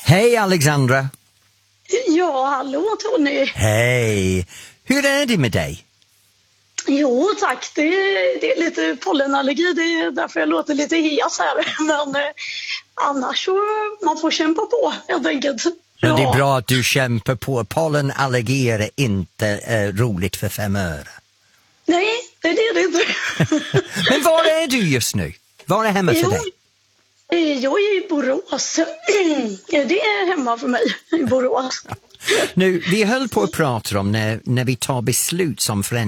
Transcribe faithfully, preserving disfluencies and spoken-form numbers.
Hej Alexandra! Ja, hallå Tony! Hej! Hur är det med dig? Jo tack, det är, det är lite pollenallergi, det är därför jag låter lite hes här. Men eh, annars så man får kämpa på helt enkelt. Men det är Ja. bra att du kämpar på. Pollenallergier är inte eh, roligt för fem öre. Nej, det är det inte. Men var är du just nu? Var är hemma för Jo, dig? eh, jag är i Borås. Det är hemma för mig i Borås. Nu, vi höll på att prata om när, när vi tar beslut som föräldrar